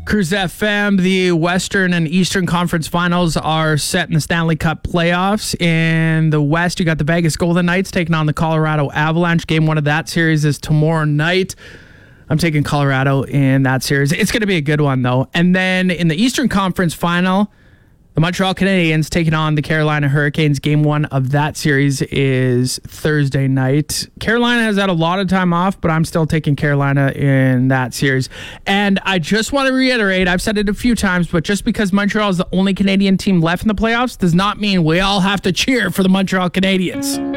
Cruise FM, the Western and Eastern Conference Finals are set in the Stanley Cup playoffs. In the West, you got the Vegas Golden Knights taking on the Colorado Avalanche. Game 1 of that series is tomorrow night. I'm taking Colorado in that series. It's going to be a good one, though. And then in the Eastern Conference Final, the Montreal Canadiens taking on the Carolina Hurricanes. Game 1 of that series is Thursday night. Carolina has had a lot of time off, but I'm still taking Carolina in that series. And I just want to reiterate, I've said it a few times, but just because Montreal is the only Canadian team left in the playoffs does not mean we all have to cheer for the Montreal Canadiens.